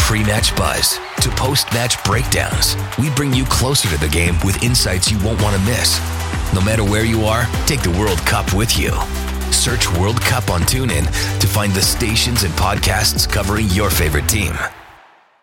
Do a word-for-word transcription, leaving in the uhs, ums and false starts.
pre-match buzz to post-match breakdowns, we bring you closer to the game with insights you won't want to miss. No matter where you are, take the World Cup with you. Search World Cup on TuneIn to find the stations and podcasts covering your favorite team.